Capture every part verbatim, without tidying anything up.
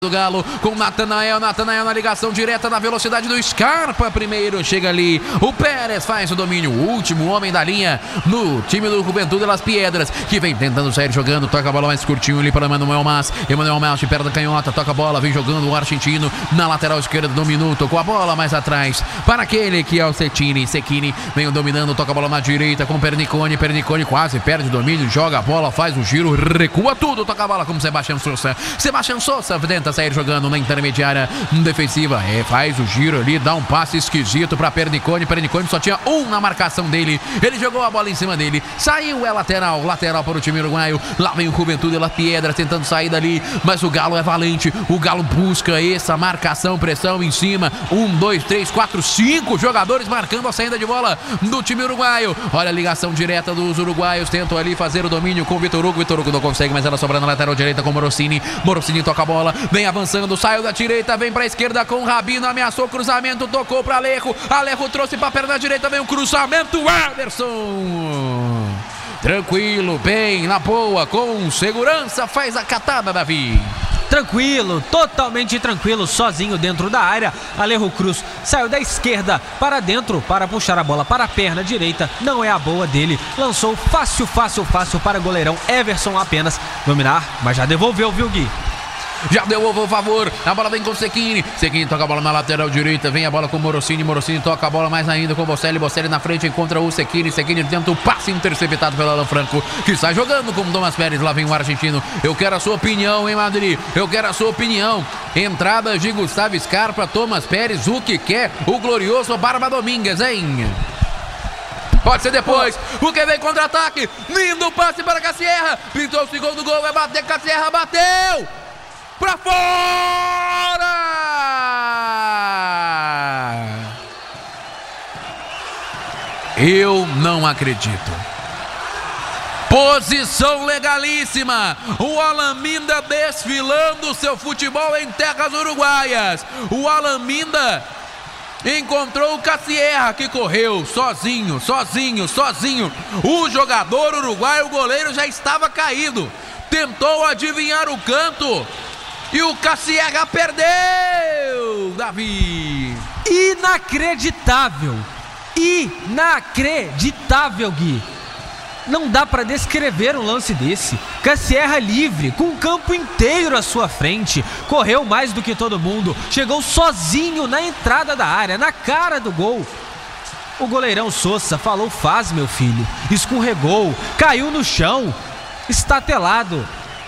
do Galo com Natanael, Natanael na ligação direta na velocidade do Scarpa, primeiro chega ali, o Pérez faz o domínio, o último homem da linha no time do Juventude das Piedras, que vem tentando sair jogando, toca a bola mais curtinho ali para Emanuel Mas, Emanuel Mas de perna canhota, toca a bola, vem jogando o argentino na lateral esquerda do minuto, com a bola mais atrás, para aquele que é o Cecchini, Cecchini vem dominando, toca a bola na direita com Pernicone, Pernicone quase perde o domínio, joga a bola, faz o giro, recua tudo, toca a bola com Sebastião Sousa, Sebastião Sousa tenta sair jogando na intermediária defensiva, é, faz o giro ali, dá um passe esquisito para Pernicone, Pernicone só tinha um na marcação dele, ele jogou a bola em cima dele, saiu, é lateral, lateral para o time uruguaio, lá vem o Juventude La Piedra tentando sair dali, mas o Galo é valente, o Galo busca essa marcação, pressão em cima, um, dois, três, quatro, cinco jogadores marcando a saída de bola do time uruguaio, olha a ligação direta dos uruguaios, tentam ali fazer o domínio com o Vitor Hugo, Vitor Hugo não consegue, mas ela sobra na lateral direita com Morosini, Morosini toca a bola, vem avançando, saiu da direita, vem pra esquerda com o Rabino, ameaçou o cruzamento, tocou pra Alejo, Alejo trouxe pra perna direita, vem o cruzamento, Anderson, tranquilo, bem, na boa, com segurança, faz a catada, Davi. Tranquilo, totalmente tranquilo, sozinho dentro da área, Alejo Cruz saiu da esquerda para dentro para puxar a bola para a perna direita, não é a boa dele, lançou fácil, fácil, fácil para goleirão Everson apenas dominar, mas já devolveu, viu, Gui? Já devolveu o favor, a bola vem com o Cecchini, Cecchini toca a bola na lateral direita, vem a bola com o Morosini, Morosini toca a bola mais ainda com o Bocelli, Bocelli na frente encontra o Cecchini, Cecchini tenta o passe interceptado pelo Alan Franco, que sai jogando com o Thomas Pérez, lá vem o argentino, eu quero a sua opinião, hein, Madrid, eu quero a sua opinião, entrada de Gustavo Scarpa, Thomas Pérez, o que quer o glorioso Barba Domingues, hein? Pode ser depois, o que vem contra-ataque, lindo passe para Cassierra, pintou o segundo gol, vai bater, Cassierra bateu! Pra fora! Eu não acredito. Posição legalíssima. O Alaminda desfilando seu futebol em terras uruguaias. O Alaminda encontrou o Cassierra, que correu sozinho, sozinho, sozinho. O jogador uruguaio, o goleiro já estava caído. Tentou adivinhar o canto. E o Cassierra perdeu, Davi. Inacreditável. Inacreditável, Gui. Não dá para descrever um lance desse. Cassierra livre, com o campo inteiro à sua frente. Correu mais do que todo mundo. Chegou sozinho na entrada da área, na cara do gol. O goleirão Sousa falou: faz, meu filho. Escorregou, caiu no chão, estatelado.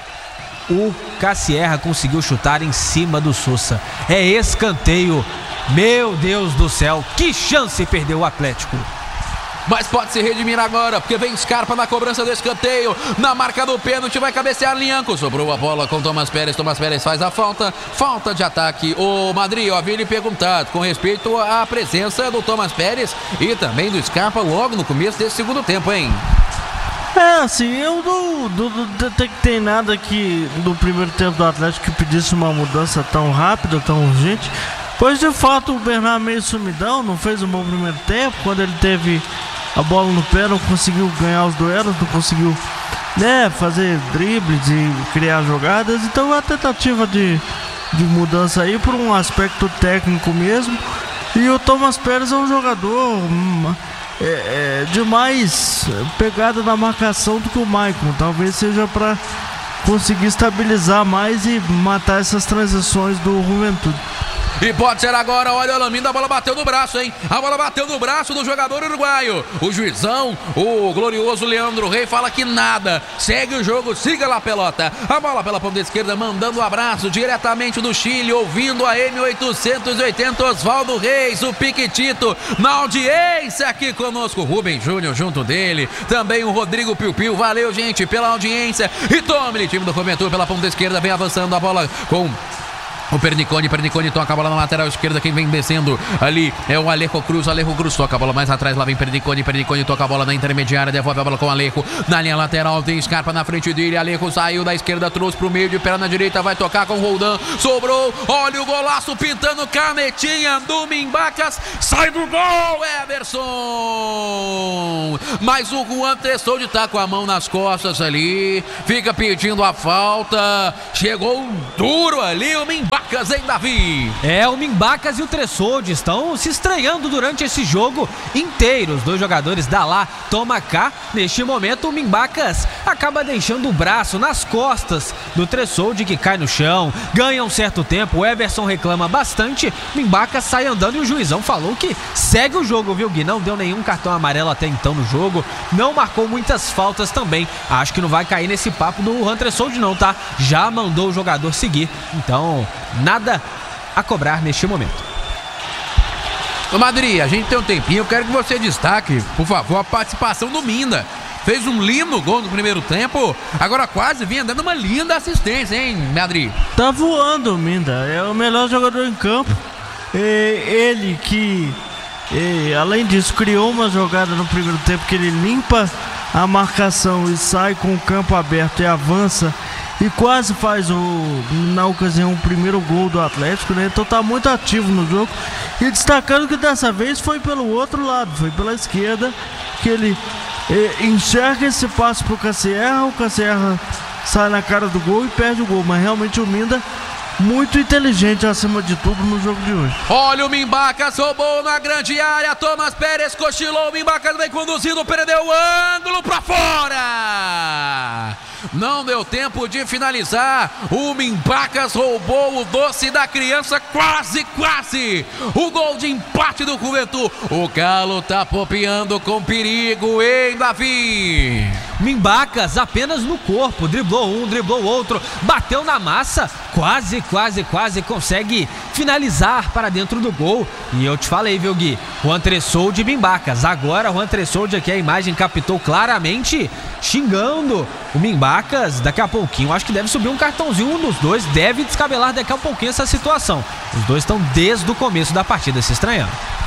O Cassierra conseguiu chutar em cima do Sousa. É escanteio. Meu Deus do céu, que chance perdeu o Atlético. Mas pode se redimir agora, porque vem Scarpa na cobrança do escanteio, na marca do pênalti, vai cabecear Lianco, sobrou a bola com Thomas Pérez, Thomas Pérez faz a falta, falta de ataque. O Madrid, eu havia lhe perguntado com respeito à presença do Thomas Pérez e também do Scarpa logo no começo desse segundo tempo, hein? É, assim, eu não, não, não detectei nada que no primeiro tempo do Atlético que pedisse uma mudança tão rápida, tão urgente. Pois de fato o Bernard meio sumidão, não fez um bom primeiro tempo. Quando ele teve a bola no pé, não conseguiu ganhar os duelos, não conseguiu, né, fazer dribles e criar jogadas. Então é a tentativa de, de mudança aí por um aspecto técnico mesmo. E o Thomas Pérez é um jogador Uma, É, é, de mais pegada na marcação do que o Maicon. Talvez seja para conseguir estabilizar mais e matar essas transições do Juventude. E pode ser agora, olha o Alaminda, a bola bateu no braço, hein? A bola bateu no braço do jogador uruguaio. O juizão, o glorioso Leandro Rey, fala que nada. Segue o jogo, siga lá a pelota. A bola pela ponta esquerda, mandando um abraço diretamente do Chile, ouvindo a M oitocentos e oitenta, Oswaldo Reis, o Piquitito, na audiência aqui conosco. Rubem Júnior junto dele, também o Rodrigo Piu Piu. Valeu, gente, pela audiência. E tome, time do Juventude pela ponta esquerda, vem avançando a bola com O Pernicone, Pernicone toca a bola na lateral esquerda. Quem vem descendo ali é o Alejo Cruz. Alejo Cruz toca a bola mais atrás. Lá vem Pernicone, Pernicone toca a bola na intermediária. Devolve a bola com o Alejo. Na linha lateral tem Scarpa na frente dele. Alejo saiu da esquerda, trouxe pro meio de perna direita. Vai tocar com o Roldan. Sobrou. Olha o golaço pintando canetinha do Mimbacas. Sai do gol, Everson. Mas o Juan Tressoldi tá com a mão nas costas ali. Fica pedindo a falta. Chegou duro ali o Mimbacas. Hein, Davi? É, o Mimbacas e o Tressoldi estão se estranhando durante esse jogo inteiro. Os dois jogadores da lá, toma cá. Neste momento, o Mimbacas acaba deixando o braço nas costas do Tressoldi, que cai no chão, ganha um certo tempo. O Everson reclama bastante. Mimbacas sai andando e o juizão falou que segue o jogo, viu, Gui? Não deu nenhum cartão amarelo até então no jogo. Não marcou muitas faltas também. Acho que não vai cair nesse papo do Juan Tressoldi não, tá? Já mandou o jogador seguir. Então, nada a cobrar neste momento. Ô Madri, a gente tem um tempinho, eu quero que você destaque, por favor, a participação do Minda. Fez um lindo gol no primeiro tempo, agora quase vinha dando uma linda assistência, hein, Madri? Tá voando o Minda, é o melhor jogador em campo. E ele que, e, além disso, criou uma jogada no primeiro tempo que ele limpa a marcação e sai com o campo aberto e avança. E quase faz, o, na ocasião, o primeiro gol do Atlético, né? Então tá muito ativo no jogo. E destacando que dessa vez foi pelo outro lado, foi pela esquerda, que ele eh, enxerga esse passe pro Cassierra. O Cassierra sai na cara do gol e perde o gol. Mas realmente o Minda, muito inteligente acima de tudo no jogo de hoje. Olha o Mimbacas, roubou na grande área. Thomas Pérez cochilou, o Mimbacas vem conduzindo, perdeu o ângulo pra fora. Não deu tempo de finalizar. O Mimbacas roubou o doce da criança. Quase, quase o gol de empate do Juventude. O Galo tá popeando com perigo, hein, Davi? Mimbacas apenas no corpo. Driblou um, driblou outro. Bateu na massa. Quase, quase, quase consegue finalizar para dentro do gol. E eu te falei, viu, Gui? Juan Tressoldi e Mimbacas. Agora o Juan Tressoldi aqui, a imagem captou claramente, xingando o Mimbacas. Daqui a pouquinho, acho que deve subir um cartãozinho, um dos dois deve descabelar daqui a pouquinho essa situação. Os dois estão desde o começo da partida se estranhando.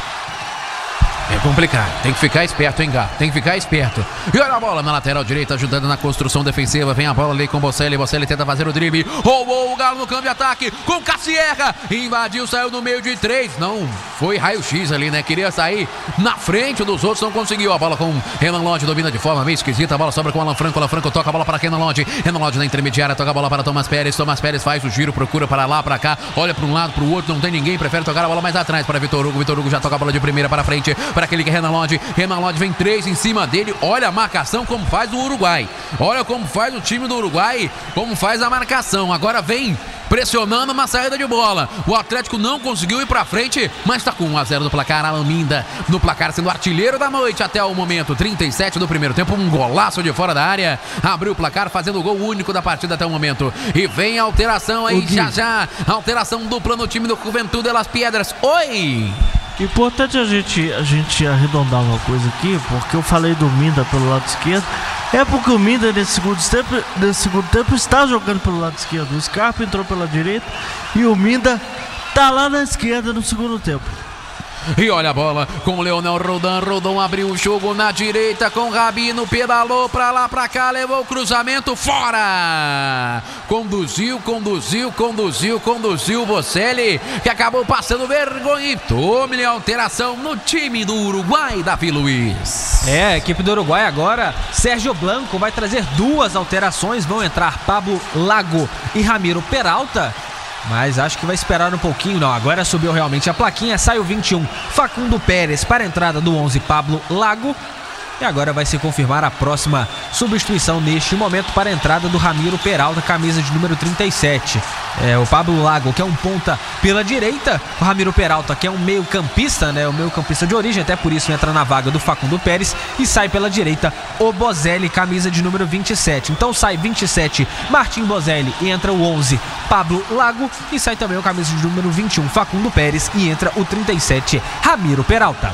É complicado, tem que ficar esperto, hein, Gá? Tem que ficar esperto. E olha a bola na lateral direita, ajudando na construção defensiva. Vem a bola ali com o Bocelli. Bocelli tenta fazer o drible. Roubou o Galo no campo de ataque com Cassierra. Invadiu, saiu no meio de três. Não foi raio-x ali, né? Queria sair na frente dos outros, não conseguiu. A bola com Renan Lodge, domina de forma meio esquisita. A bola sobra com Alan Franco. Alan Franco toca a bola para Renan Lodge. Renan Lodge na intermediária, toca a bola para Thomas Pérez. Thomas Pérez faz o giro, procura para lá, para cá. Olha para um lado, para o outro, não tem ninguém. Prefere tocar a bola mais atrás para Vitor Hugo. Vitor Hugo já toca a bola de primeira para frente, para aquele que é Renan Lodge. Renan Lodge vem três em cima dele. Olha a marcação como faz o Uruguai. Olha como faz o time do Uruguai, como faz a marcação. Agora vem pressionando uma saída de bola. O Atlético não conseguiu ir pra frente, mas tá com um a zero no placar. Alan Minda no placar, sendo artilheiro da noite até o momento. trinta e sete do primeiro tempo, um golaço de fora da área. Abriu o placar, fazendo o gol único da partida até o momento. E vem a alteração aí, já já. Alteração dupla no time do Juventude de Las Piedras. Oi! Importante a gente, a gente arredondar uma coisa aqui, porque eu falei do Minda pelo lado esquerdo. É porque o Minda nesse segundo tempo, nesse segundo tempo está jogando pelo lado esquerdo. O Scarpa entrou pela direita e o Minda tá lá na esquerda no segundo tempo. E olha a bola com o Leonel Roldan. Roldan abriu o jogo na direita com o Rabino, pedalou pra lá, pra cá, levou o cruzamento fora. Conduziu, conduziu, conduziu, conduziu o Bocelli, que acabou passando vergonha. E tome a alteração no time do Uruguai, Davi Luiz. É, a equipe do Uruguai agora, Sérgio Blanco vai trazer duas alterações. Vão entrar Pablo Lago e Ramiro Peralta. Mas acho que vai esperar um pouquinho. Não, agora subiu realmente a plaquinha. Sai o vinte e um, Facundo Pérez para a entrada do onze, Pablo Lago. E agora vai se confirmar a próxima substituição neste momento para a entrada do Ramiro Peralta, camisa de número trinta e sete. É, o Pablo Lago, que é um ponta pela direita. O Ramiro Peralta, que é um meio campista, né? O meio campista de origem, até por isso entra na vaga do Facundo Pérez. E sai pela direita o Bozelli, camisa de número vinte e sete. Então sai vinte e sete, Martim Bozelli, e entra o onze, Pablo Lago. E sai também o camisa de número vinte e um, Facundo Pérez, e entra o trinta e sete, Ramiro Peralta.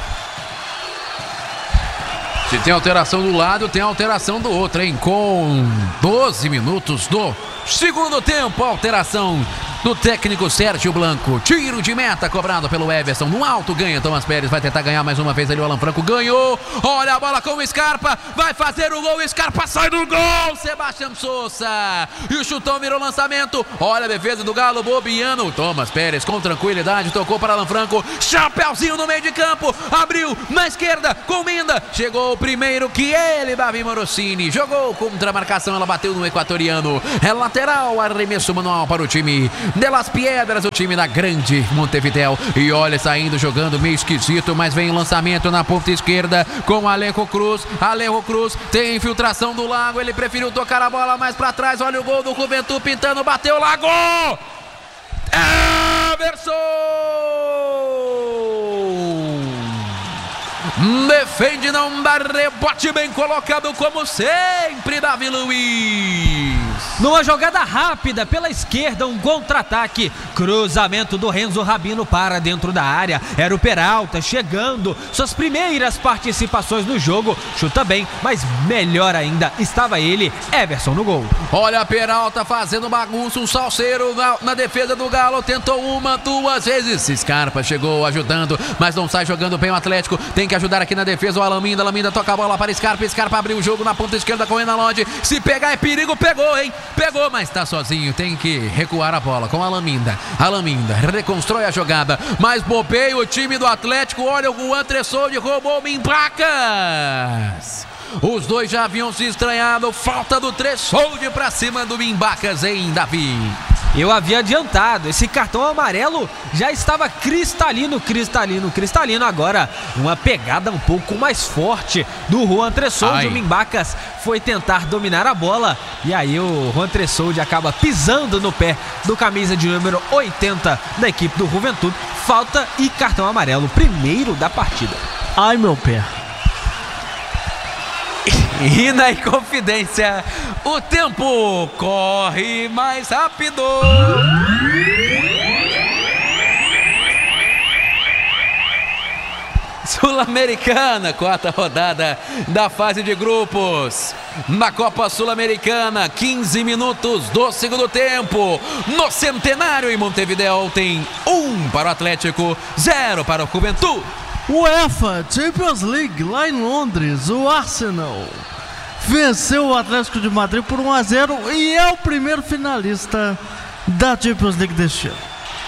Se tem alteração do lado, tem alteração do outro, hein? Com doze minutos do segundo tempo, alteração do técnico Sérgio Blanco. Tiro de meta cobrado pelo Everson. No alto ganha Thomas Pérez. Vai tentar ganhar mais uma vez ali o Alan Franco. Ganhou. Olha a bola com o Scarpa. Vai fazer o gol. Scarpa sai do gol. Sebastião Souza. E o chutão virou lançamento. Olha a defesa do Galo bobeando. Thomas Pérez com tranquilidade. Tocou para Alan Franco. Chapeuzinho no meio de campo. Abriu na esquerda. Com Minda. Chegou o primeiro que ele, Davi Morosini. Jogou contra a marcação. Ela bateu no equatoriano. É lateral. Arremesso manual para o time de Las Piedras, o time da grande Montevidéu. E olha, saindo, jogando meio esquisito, mas vem o lançamento na ponta esquerda com Alejo Cruz. Alejo Cruz tem infiltração do Lago, ele preferiu tocar a bola mais pra trás. Olha o gol do Juventude pintando, bateu, Lago! Everson! Defende, não dá rebote, bem colocado como sempre, Davi Luiz. Numa jogada rápida pela esquerda, um contra-ataque, cruzamento do Renzo Rabino para dentro da área. Era o Peralta chegando, suas primeiras participações no jogo. Chuta bem, mas melhor ainda estava ele, Everson, no gol. Olha Peralta fazendo bagunça, um salseiro na, na defesa do Galo. Tentou uma, duas vezes. Scarpa chegou ajudando, mas não sai jogando bem o Atlético. Tem que ajudar aqui na defesa o Alaminda. Alaminda toca a bola para Scarpa. Scarpa abriu o jogo na ponta esquerda com o Enalonde. Se pegar é perigo, pegou, hein? Pegou, mas tá sozinho, tem que recuar a bola com a Alaminda. Alaminda reconstrói a jogada, mas bobeia o time do Atlético. Olha o Juan Tressoldi, roubou o Mimbacas. Os dois já haviam se estranhado. Falta do Tressoldi pra cima do Mimbacas, hein, Davi? Eu havia adiantado, esse cartão amarelo já estava cristalino, cristalino, cristalino. Agora uma pegada um pouco mais forte do Juan Tressoldi. O Mimbacas foi tentar dominar a bola e aí o Juan Tressoldi acaba pisando no pé do camisa de número oitenta da equipe do Juventude. Falta e cartão amarelo, primeiro da partida. Ai, meu pé. E na Inconfidência, o tempo corre mais rápido. Sul-Americana, quarta rodada da fase de grupos. Na Copa Sul-Americana, quinze minutos do segundo tempo. No Centenário em Montevidéu tem um para o Atlético, zero para o Juventude. UEFA Champions League, lá em Londres, o Arsenal venceu o Atlético de Madrid por um a zero e é o primeiro finalista da Champions League deste ano.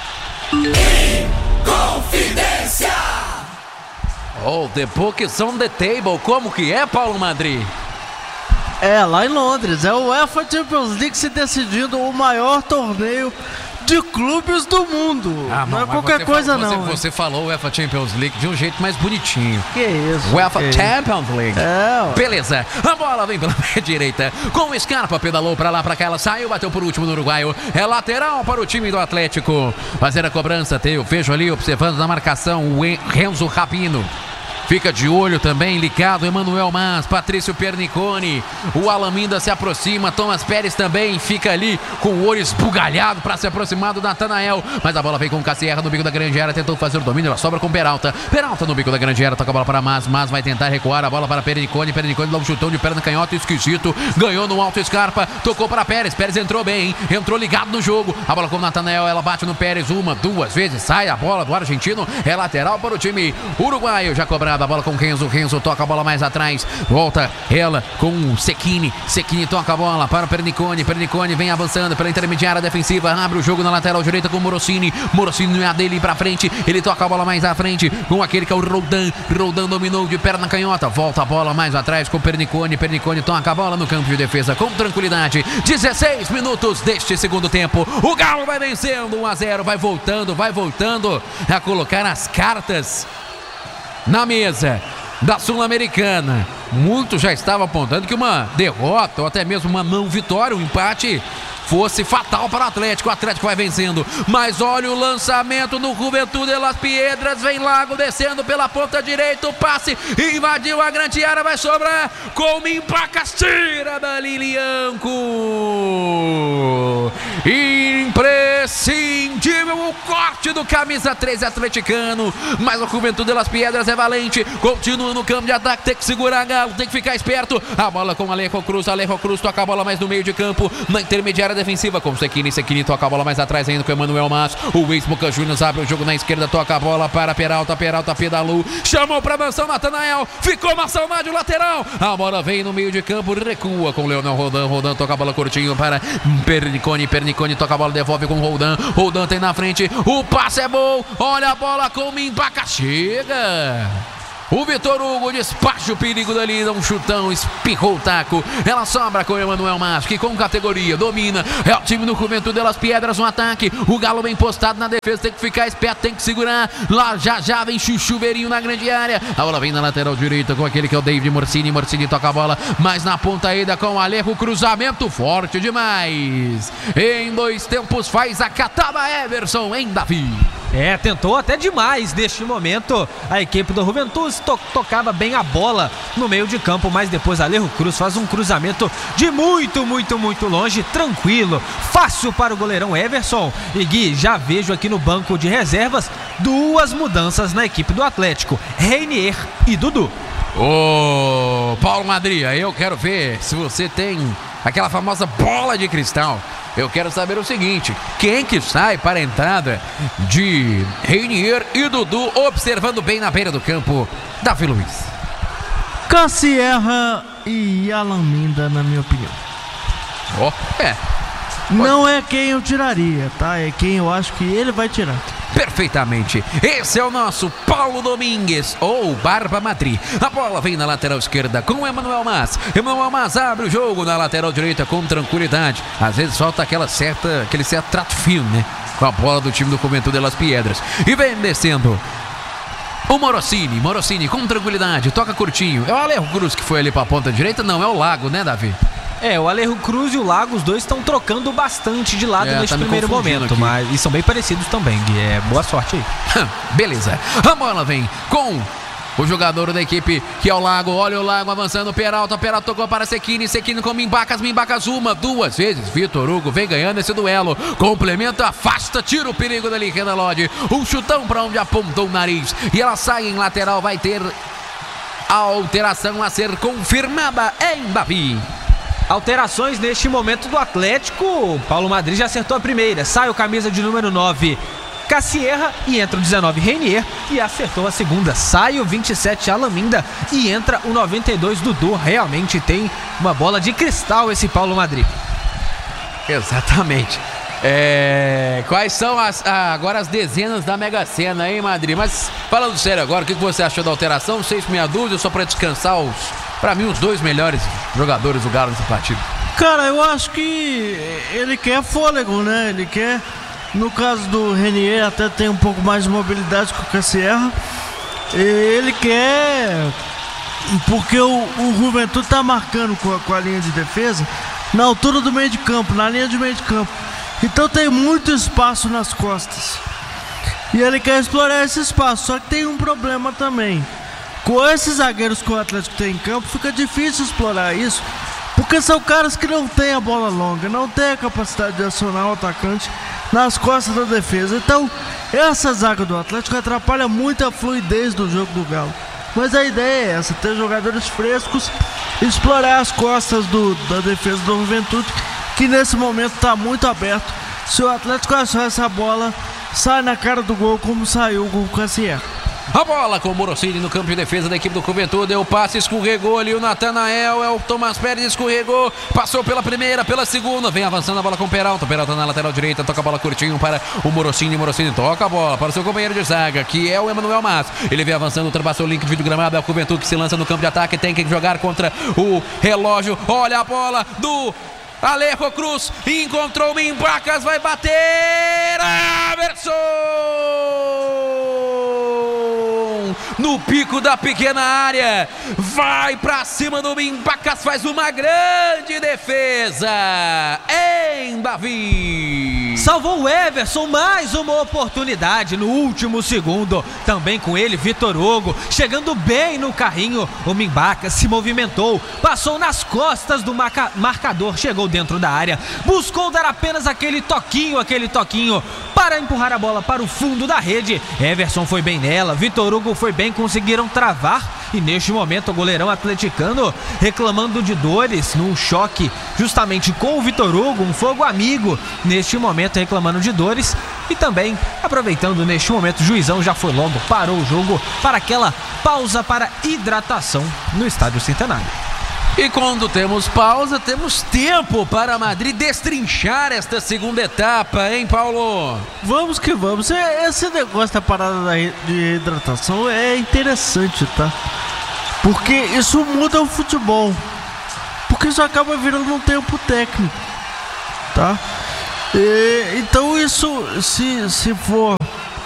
Confidência! Oh, the books on the table. Como que é, Paulo Madrid? É, lá em Londres, é o UEFA Champions League se decidindo o maior torneio de clubes do mundo. Ah, não, não é qualquer coisa falou, não. Você, você falou UEFA Champions League de um jeito mais bonitinho. Que isso? UEFA que Champions League. É. Beleza. A bola vem pela direita. Com o Scarpa, pedalou pra lá, pra cá, ela saiu, bateu por último no uruguaio. É lateral para o time do Atlético. Fazer a cobrança, eu vejo ali observando na marcação o Renzo Rabino. Fica de olho também, ligado, Emanuel Mas, Patrício Pernicone, o Alaminda se aproxima, Thomas Pérez também fica ali com o olho esbugalhado para se aproximar do Natanael, mas a bola vem com o Cassierra no bico da grande área, tentou fazer o domínio, ela sobra com Peralta, Peralta no bico da grande área, toca a bola para Mas, Mas vai tentar recuar a bola para Pernicone, Pernicone dá um chutão de perna canhota esquisito, ganhou no alto Scarpa, tocou para Pérez, Pérez entrou bem, entrou ligado no jogo, a bola com o Natanael, ela bate no Pérez uma, duas vezes, sai a bola do argentino, é lateral para o time uruguaio, já cobrado. A bola com Renzo, Renzo toca a bola mais atrás, volta ela com o Sekini, Sekini toca a bola para o Pernicone, Pernicone vem avançando pela intermediária defensiva, abre o jogo na lateral direita com o Morosini, Morosini não é a dele pra frente, ele toca a bola mais à frente com aquele que é o Roldan, Roldan dominou de perna canhota, volta a bola mais atrás com o Pernicone, Pernicone toca a bola no campo de defesa com tranquilidade, dezesseis minutos deste segundo tempo, o Galo vai vencendo um a zero, vai voltando, vai voltando a colocar as cartas na mesa da Sul-Americana. Muito já estava apontando que uma derrota ou até mesmo uma não vitória, um empate fosse fatal para o Atlético. O Atlético vai vencendo, mas olha o lançamento no Juventude de Las Piedras, vem Lago descendo pela ponta direita, o passe invadiu a grande área, vai sobrar com o Mimbacas, tira da Lilianco, imprescindível com o corte do camisa treze atleticano, mas o Juventude de Las Piedras é valente, continua no campo de ataque, tem que segurar Galo, tem que ficar esperto, a bola com Alejo Cruz, Alejo Cruz toca a bola mais no meio de campo, na intermediária defensiva com Sequini, Sequini toca a bola mais atrás ainda com o Emanuel Mas, o ex-Boca Juniors abre o jogo na esquerda, toca a bola para Peralta, Peralta pedalou, chamou para avançar Natanael, ficou na saudade o lateral, a bola vem no meio de campo, recua com Leonel Roldan, Roldan toca a bola curtinho para Pernicone, Pernicone toca a bola, devolve com Roldan, Roldan tem na frente, o passe é bom, olha a bola com o Mimbaca, chega! O Vitor Hugo despacha o perigo dali, dá um chutão, espirrou o taco. Ela sobra com o Emanuel Mas, que com categoria domina. É o time do Juventude de Las Piedras no ataque. O Galo bem postado na defesa, tem que ficar esperto, tem que segurar. Lá já já vem Chuchuveirinho na grande área. A bola vem na lateral direita com aquele que é o David Morcini. Morcini toca a bola, mas na ponta ainda com o Alejo, cruzamento forte demais. Em dois tempos faz a catada Everson em Davi. É, tentou até demais neste momento. A equipe do Juventude to tocava bem a bola no meio de campo, mas depois Alejo Cruz faz um cruzamento de muito, muito, muito longe, tranquilo, fácil para o goleirão Everson. E Gui, já vejo aqui no banco de reservas duas mudanças na equipe do Atlético, Reinier e Dudu. Ô, Paulo Madria, eu quero ver se você tem aquela famosa bola de cristal. Eu quero saber o seguinte: quem que sai para a entrada de Reinier e Dudu, observando bem na beira do campo, Davi Luiz? Cassierra e Alan Minda, na minha opinião. Ó, oh, é. Não é quem eu tiraria, tá? É quem eu acho que ele vai tirar. Perfeitamente. Esse é o nosso Paulo Domingues, ou Barba Madri. A bola vem na lateral esquerda com o Emanuel Mas. Emanuel Mas abre o jogo na lateral direita com tranquilidade. Às vezes falta aquela certa, aquele certo trato fino, né? Com a bola do time do Juventude de Las Piedras. E vem descendo o Morosini. Morosini com tranquilidade, toca curtinho. É o Alejo Cruz que foi ali para a ponta direita? Não, é o Lago, né, Davi? É, o Alejo Cruz e o Lago, os dois estão trocando bastante de lado é, neste tá primeiro momento, aqui. Mas e são bem parecidos também, Gui. É, boa sorte aí. Beleza. A bola vem com o jogador da equipe que é o Lago. Olha o Lago avançando, Peralta, Peralta tocou para Sequini, Sequini com Mimbacas, Mimbacas uma, duas vezes. Vitor Hugo vem ganhando esse duelo. Complementa, afasta, tira o perigo dali, Renan Lodge. Um chutão para onde apontou o nariz. E ela sai em lateral, vai ter a alteração a ser confirmada em Davi. Alterações neste momento do Atlético. Paulo Madri já acertou a primeira. Sai o camisa de número nove, Cassierra, e entra o dezenove, Reinier, e acertou a segunda. Sai o vinte e sete, Alan Minda, e entra o noventa e dois, Dudu. Realmente tem uma bola de cristal esse Paulo Madri. Exatamente. É... Quais são as, ah, agora as dezenas da Mega Sena, hein, Madri? Mas falando sério agora, o que você achou da alteração? Seis meia dúzia, só para descansar os... Pra mim, os dois melhores jogadores do Galo nessa partida. Cara, eu acho que ele quer fôlego, né? Ele quer, no caso do Reinier, até tem um pouco mais de mobilidade com o Cassierra. Ele quer, porque o, o Juventude tá marcando com a, com a linha de defesa na altura do meio de campo, na linha de meio de campo. Então tem muito espaço nas costas. E ele quer explorar esse espaço, só que tem um problema também. Com esses zagueiros que o Atlético tem em campo, fica difícil explorar isso, porque são caras que não têm a bola longa, não têm a capacidade de acionar o atacante nas costas da defesa. Então, essa zaga do Atlético atrapalha muito a fluidez do jogo do Galo. Mas a ideia é essa, ter jogadores frescos, explorar as costas do, da defesa do Juventude, que nesse momento está muito aberto. Se o Atlético achar essa bola, sai na cara do gol como saiu com o Cassierra. A bola com o Morosini no campo de defesa da equipe do Juventude. Deu passe, escorregou ali o Natanael. É o Tomás Pérez, escorregou. Passou pela primeira, pela segunda. Vem avançando a bola com o Peralta. Peralta na lateral direita. Toca a bola curtinho para o Morosini. Morosini toca a bola para o seu companheiro de zaga, que é o Emanuel Mas. Ele vem avançando, ultrapassou o link de gramado. É o Juventude que se lança no campo de ataque. Tem que jogar contra o relógio. Olha a bola do Alejo Cruz. Encontrou o Mimbacas. Vai bater. Everson! No pico da pequena área, vai pra cima do Mimbacas, faz uma grande defesa em Davi. salvou o Everson, mais uma oportunidade no último segundo. Também com ele, Vitor Hugo, chegando bem no carrinho. O Mimbaca se movimentou, passou nas costas do marca- marcador, chegou dentro da área, buscou dar apenas aquele toquinho, aquele toquinho para empurrar a bola para o fundo da rede. Everson foi bem nela, Vitor Hugo foi bem, conseguiram travar. E neste momento o goleirão atleticano reclamando de dores num choque justamente com o Vitor Hugo, um fogo amigo neste momento reclamando de dores. E também aproveitando neste momento, o juizão já foi logo, parou o jogo para aquela pausa para hidratação no Estádio Centenário. E quando temos pausa, temos tempo para Madrid destrinchar esta segunda etapa, hein, Paulo? Vamos que vamos. Esse negócio da parada de hidratação é interessante, tá? Porque isso muda o futebol. Porque isso acaba virando um tempo técnico, tá? E, então isso, se, se for,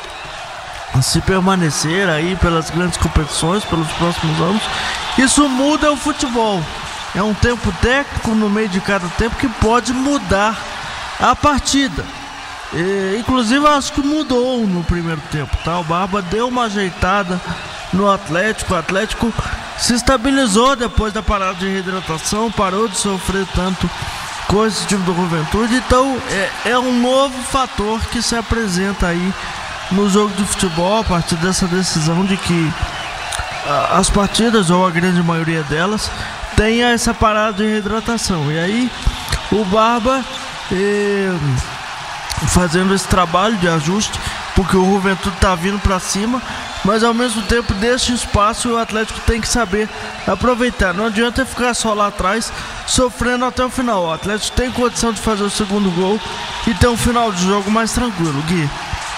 se permanecer aí pelas grandes competições, pelos próximos anos, isso muda o futebol. É um tempo técnico no meio de cada tempo que pode mudar a partida. E, inclusive acho que mudou no primeiro tempo, tá? O Barba deu uma ajeitada no Atlético. O Atlético se estabilizou depois da parada de reidratação, parou de sofrer tanto com esse time do Juventude. Então é, é um novo fator que se apresenta aí no jogo de futebol a partir dessa decisão de que a, as partidas, ou a grande maioria delas, tenha essa parada de reidratação. E aí o Barba eh, fazendo esse trabalho de ajuste, porque o Juventude tá vindo para cima, mas ao mesmo tempo desse espaço o Atlético tem que saber aproveitar. Não adianta ficar só lá atrás sofrendo até o final. O Atlético tem condição de fazer o segundo gol e ter um final de jogo mais tranquilo, Gui.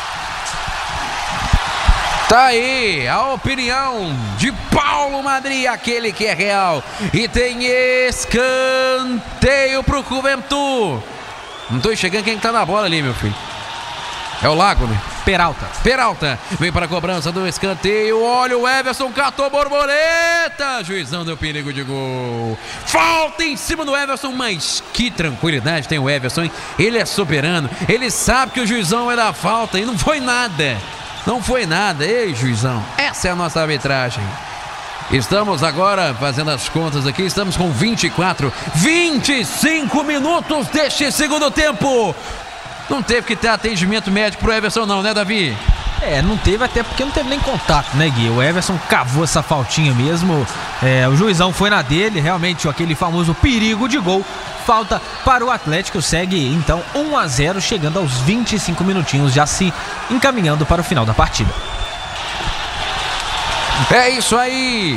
Tá aí a opinião de Paulo Madrid, aquele que é real. E tem escanteio pro Juventude. Não tô enxergando quem tá na bola ali, meu filho. É o Lago, né? Peralta. Peralta vem para a cobrança do escanteio. Olha o Everson, catou borboleta. Juizão deu perigo de gol. Falta em cima do Everson, mas que tranquilidade tem o Everson, hein? Ele é soberano. Ele sabe que o juizão vai dar falta e não foi nada. Não foi nada. Ei, juizão, essa é a nossa arbitragem. Estamos agora fazendo as contas aqui. Estamos com vinte e quatro, vinte e cinco minutos deste segundo tempo. Não teve que ter atendimento médico pro Everson não, né, Davi? É, não teve, até porque não teve nem contato, né, Gui? O Everson cavou essa faltinha mesmo. É, o juizão foi na dele, realmente aquele famoso perigo de gol. Falta para o Atlético, segue então um a zero, chegando aos vinte e cinco minutinhos, já se encaminhando para o final da partida. É isso aí.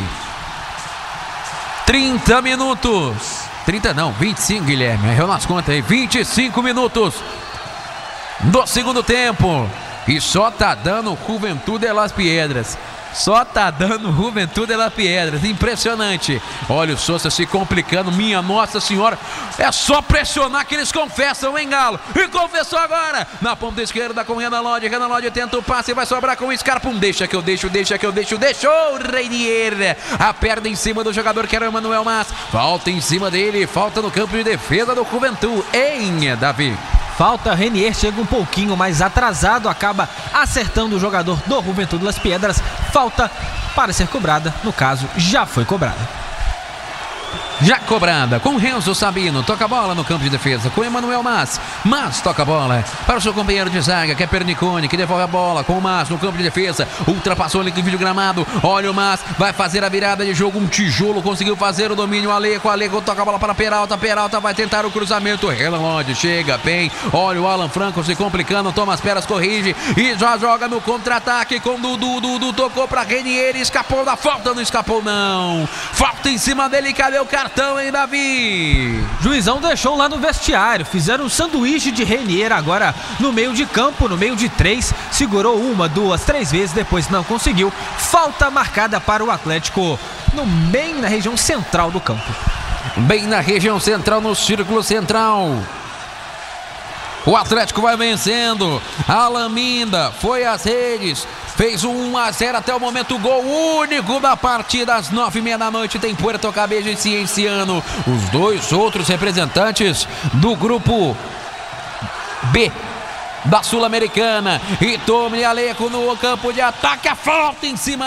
trinta minutos. trinta não, vinte e cinco, Guilherme. Errou nas contas aí. vinte e cinco minutos do segundo tempo. E só tá dando Juventude de Las Piedras. Só tá dando Juventude de Las Piedras. Impressionante. Olha o Sousa se complicando. Minha Nossa Senhora. É só pressionar que eles confessam, hein, Galo? E confessou agora. Na ponta esquerda com o Renan Lodge. Renan Lodge tenta o passe e vai sobrar com o Scarpa. Um deixa que eu deixo, deixa que eu deixo. Deixou o Reinier. A perna em cima do jogador que era o Emanuel Mas. Falta em cima dele. Falta no campo de defesa do Juventude. Hein, Davi? Falta, Reinier chega um pouquinho mais atrasado, acaba acertando o jogador do Juventude Las Piedras. Falta para ser cobrada, no caso, já foi cobrada. Já cobrada, com Renzo Sabino, toca a bola no campo de defesa, com Emanuel Mas. Mas toca a bola para o seu companheiro de zaga, que é Pernicone, que devolve a bola com o Mas no campo de defesa. Ultrapassou o vídeo gramado, olha o Mas, vai fazer a virada de jogo, um tijolo, conseguiu fazer o domínio. Aleco, Aleco toca a bola para Peralta, Peralta vai tentar o cruzamento. Renan Lodge chega bem, olha o Alan Franco se complicando, Thomas Peras corrige e já joga no contra-ataque com Dudu. Dudu tocou para Reinier, escapou da falta, não escapou não. Falta em cima dele, cadê o cartão, hein, Davi? Juizão deixou lá no vestiário, fizeram um sanduíche de Reinier agora no meio de campo, no meio de três, segurou uma, duas, três vezes, depois não conseguiu. Falta marcada para o Atlético, no, bem na região central do campo. Bem na região central, no círculo central. O Atlético vai vencendo. Alan Minda foi às redes, fez um um a zero até o momento. Gol único da partida. Às nove e meia da noite tem Puerto Cabello e Cienciano, os dois outros representantes do grupo B da Sul-Americana. E Tommy Aleco no campo de ataque, a falta em cima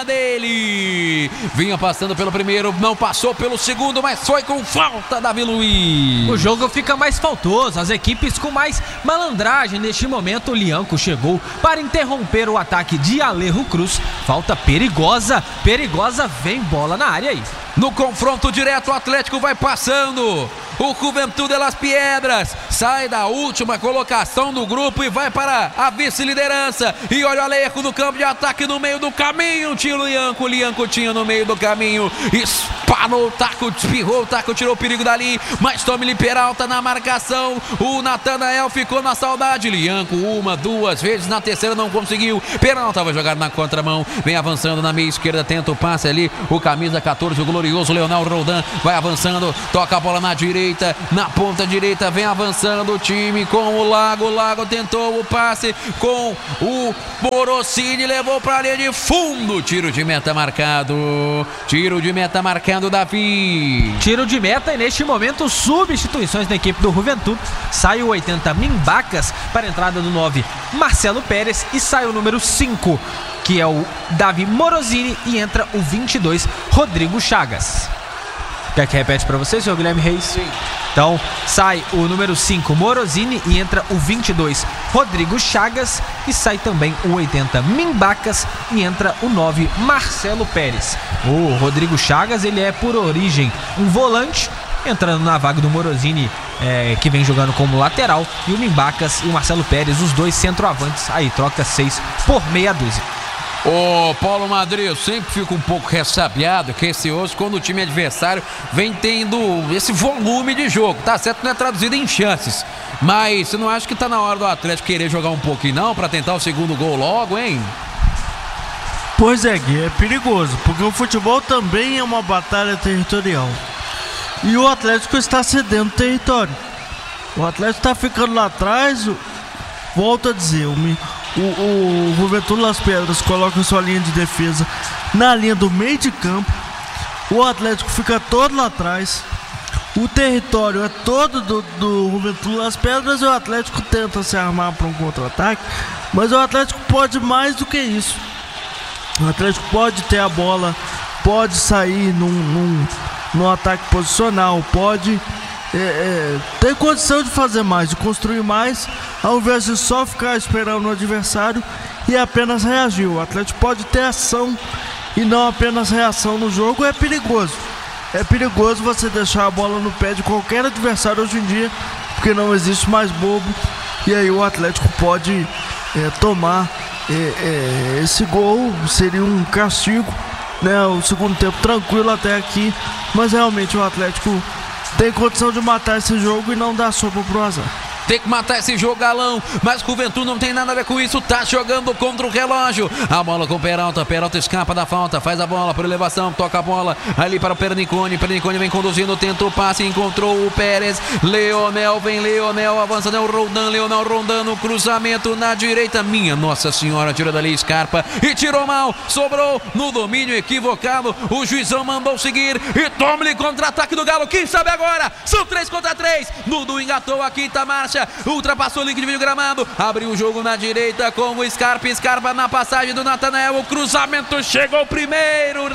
dele. Vinha passando pelo primeiro, não passou pelo segundo, mas foi com falta, Davi Luiz. O jogo fica mais faltoso, as equipes com mais malandragem. Neste momento, o Lianco chegou para interromper o ataque de Alejo Cruz. Falta perigosa, perigosa, vem bola na área aí. No confronto direto, o Atlético vai passando. O Juventud de las Piedras sai da última colocação do grupo e vai para a vice-liderança. E olha o Alejo no campo de ataque, no meio do caminho. Tira o Lianco, o Lianco tinha no meio do caminho. Esparou o taco, espirrou o taco, tirou o perigo dali. Mas Tommy Peralta na marcação. O Natanael ficou na saudade. Lianco uma, duas vezes, na terceira não conseguiu. Peralta vai jogar na contramão. Vem avançando na meia esquerda, tenta o passe ali. O camisa catorze, o glorioso Leonel Roldan vai avançando, toca a bola na direita. Na ponta direita vem avançando o time com o Lago. O Lago tentou o passe com o Morosini, levou para a linha de fundo. Tiro de meta marcado. Tiro de meta marcado, Davi. Tiro de meta e neste momento substituições da equipe do Juventud. Sai o oitenta Mimbacas para a entrada do nove Marcelo Pérez e sai o número cinco, que é o Davi Morosini, e entra o vinte e dois Rodrigo Chagas. Quer que repete para você, senhor Guilherme Reis? Sim. Então, sai o número cinco, Morosini, e entra o vinte e dois, Rodrigo Chagas, e sai também o oitenta, Mimbacas, e entra o nove, Marcelo Pérez. O Rodrigo Chagas, ele é por origem um volante, entrando na vaga do Morosini, é, que vem jogando como lateral, e o Mimbacas e o Marcelo Pérez, os dois centroavantes, aí troca seis por meia dúzia. Ô, Paulo Madrid, eu sempre fico um pouco ressabiado, receoso quando o time adversário vem tendo esse volume de jogo. Tá certo, não é traduzido em chances, mas você não acha que tá na hora do Atlético querer jogar um pouquinho não, pra tentar o segundo gol logo, hein? Pois é, Gui, é perigoso, porque o futebol também é uma batalha territorial. E o Atlético está cedendo território. O Atlético está ficando lá atrás. Volto a dizer, o O, o Juventud Las Piedras coloca sua linha de defesa na linha do meio de campo. O Atlético fica todo lá atrás. O território é todo do, do Juventud Las Piedras. E o Atlético tenta se armar para um contra-ataque, mas o Atlético pode mais do que isso. O Atlético pode ter a bola, pode sair num, num, num ataque posicional, pode é, é, ter condição de fazer mais, de construir mais, ao invés de só ficar esperando o adversário e apenas reagir. O Atlético pode ter ação e não apenas reação no jogo. É perigoso. É perigoso você deixar a bola no pé de qualquer adversário hoje em dia, porque não existe mais bobo. E aí o Atlético pode é, tomar é, é, esse gol. Seria um castigo, né? O segundo tempo tranquilo até aqui, mas realmente o Atlético tem condição de matar esse jogo e não dar sopa pro azar. Tem que matar esse jogo, Galão, mas o Juventud não tem nada a ver com isso, tá jogando contra o relógio. A bola com o Peralta, Peralta escapa da falta, faz a bola por elevação, toca a bola ali para o Pernicone, Pernicone vem conduzindo, tenta o passe, encontrou o Pérez, Leonel, vem Leonel, avança, né, o Roldan, Leonel rondando, cruzamento na direita, minha Nossa Senhora, tira dali Scarpa e tirou mal, sobrou no domínio equivocado, o juizão mandou seguir e toma-lhe contra-ataque do Galo, quem sabe agora, são três contra três, Dudu engatou a quinta marcha, ultrapassou o link de vídeo gramado, abriu o jogo na direita com o Scarpa, Scarpa na passagem do Natanael, o cruzamento chegou primeiro,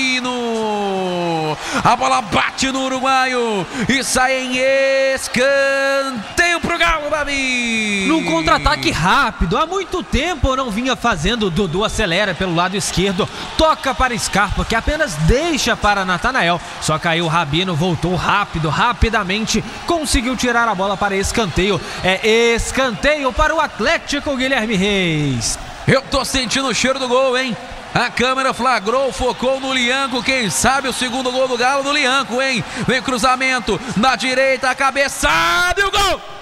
Rapino, a bola bate no uruguaio e sai em escanteio pro Galo, Davi. Num contra-ataque rápido, há muito tempo não vinha fazendo. Dudu acelera pelo lado esquerdo, toca para Scarpa, que apenas deixa para Natanael, só caiu o Rabino, voltou rápido, rapidamente, conseguiu tirar a bola para escanteio. É escanteio para o Atlético, Guilherme Reis. Eu tô sentindo o cheiro do gol, hein? A câmera flagrou, focou no Lianco, quem sabe o segundo gol do Galo do Lianco, hein? Vem cruzamento na direita, a cabeçada e o gol!